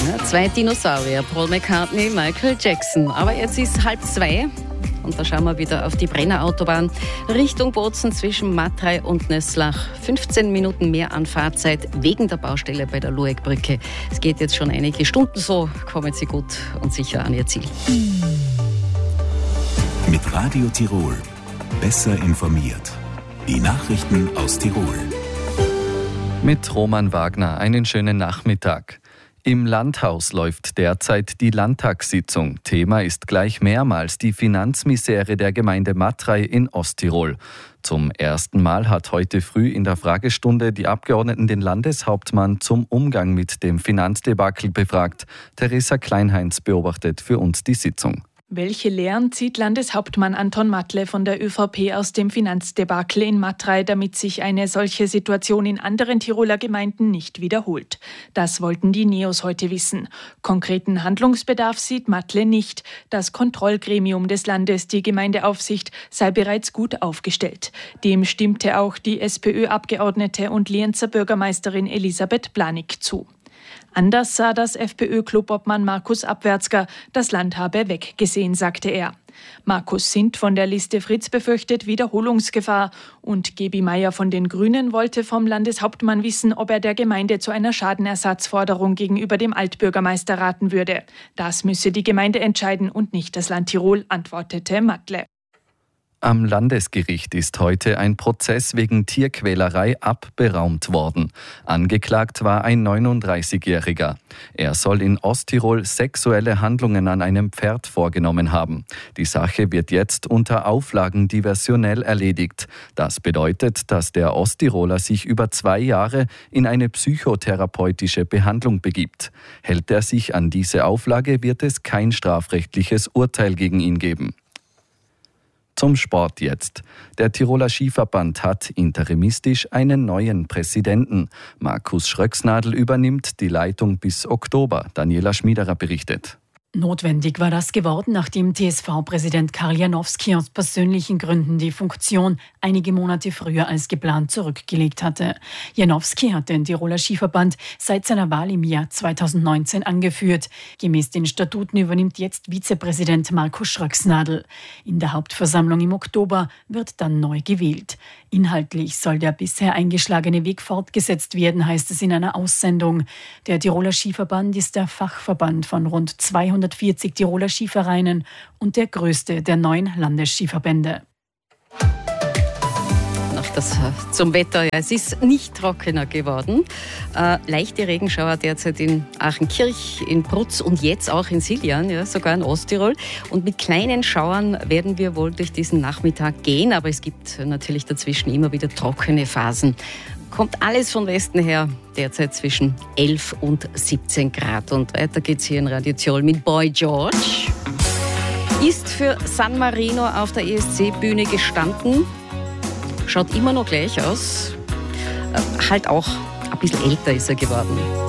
Ja, 2 Dinosaurier, Paul McCartney, Michael Jackson. Aber jetzt ist 1:30 und da schauen wir wieder auf die Brennerautobahn Richtung Bozen zwischen Matrei und Nöslach. 15 Minuten mehr Anfahrtzeit wegen der Baustelle bei der Luegbrücke. Es geht jetzt schon einige Stunden so, kommen Sie gut und sicher an Ihr Ziel. Mit Radio Tirol. Besser informiert. Die Nachrichten aus Tirol. Mit Roman Wagner einen schönen Nachmittag. Im Landhaus läuft derzeit die Landtagssitzung. Thema ist gleich mehrmals die Finanzmisere der Gemeinde Matrei in Osttirol. Zum ersten Mal hat heute früh in der Fragestunde die Abgeordneten den Landeshauptmann zum Umgang mit dem Finanzdebakel befragt. Theresa Kleinheinz beobachtet für uns die Sitzung. Welche Lehren zieht Landeshauptmann Anton Matle von der ÖVP aus dem Finanzdebakel in Matrei, damit sich eine solche Situation in anderen Tiroler Gemeinden nicht wiederholt? Das wollten die Neos heute wissen. Konkreten Handlungsbedarf sieht Matle nicht. Das Kontrollgremium des Landes, die Gemeindeaufsicht, sei bereits gut aufgestellt. Dem stimmte auch die SPÖ-Abgeordnete und Lienzer Bürgermeisterin Elisabeth Blanik zu. Anders sah das FPÖ-Clubobmann Markus Abwärtsger, das Land habe weggesehen, sagte er. Markus Sindt von der Liste Fritz befürchtet Wiederholungsgefahr und Gebi Meier von den Grünen wollte vom Landeshauptmann wissen, ob er der Gemeinde zu einer Schadenersatzforderung gegenüber dem Altbürgermeister raten würde. Das müsse die Gemeinde entscheiden und nicht das Land Tirol, antwortete Matle. Am Landesgericht ist heute ein Prozess wegen Tierquälerei abberaumt worden. Angeklagt war ein 39-Jähriger. Er soll in Osttirol sexuelle Handlungen an einem Pferd vorgenommen haben. Die Sache wird jetzt unter Auflagen diversionell erledigt. Das bedeutet, dass der Osttiroler sich über 2 Jahre in eine psychotherapeutische Behandlung begibt. Hält er sich an diese Auflage, wird es kein strafrechtliches Urteil gegen ihn geben. Zum Sport jetzt. Der Tiroler Skiverband hat interimistisch einen neuen Präsidenten. Markus Schröcksnadl übernimmt die Leitung bis Oktober. Daniela Schmiederer berichtet. Notwendig war das geworden, nachdem TSV-Präsident Karl Janowski aus persönlichen Gründen die Funktion einige Monate früher als geplant zurückgelegt hatte. Janowski hat den Tiroler Skiverband seit seiner Wahl im Jahr 2019 angeführt. Gemäß den Statuten übernimmt jetzt Vizepräsident Markus Schröcksnadl. In der Hauptversammlung im Oktober wird dann neu gewählt. Inhaltlich soll der bisher eingeschlagene Weg fortgesetzt werden, heißt es in einer Aussendung. Der Tiroler Skiverband ist der Fachverband von rund 240 Tiroler Skivereinen und der größte der 9 Landesskiverbände. Noch das zum Wetter. Ja, es ist nicht trockener geworden. Leichte Regenschauer derzeit in Aachenkirch, in Brutz und jetzt auch in Siljan, ja, sogar in Osttirol. Und mit kleinen Schauern werden wir wohl durch diesen Nachmittag gehen, aber es gibt natürlich dazwischen immer wieder trockene Phasen. Kommt alles von Westen her, derzeit zwischen 11 und 17 Grad. Und weiter geht's hier in Radio Tirol mit Boy George. Ist für San Marino auf der ESC-Bühne gestanden. Schaut immer noch gleich aus. Halt auch ein bisschen älter ist er geworden.